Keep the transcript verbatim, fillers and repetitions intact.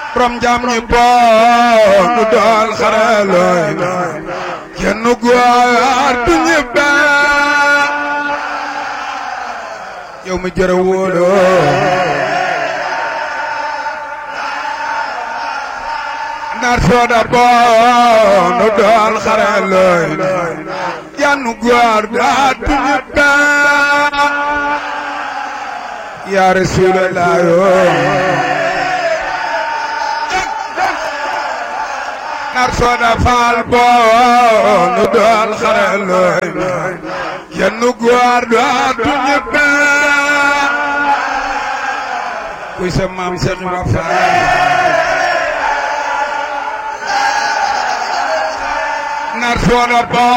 borom jam ñi boo nu dool xare looy kenn góor du ñibbe yow mi jërë wóoloo naar sooda boo nu dool xare looy kenn góor du ñibbe yaa Rasulallah naar sooda faal boo nu dool xare looy kenn góor du ñibbe kuy sa maam Seex Ibra Faal naar sooda boo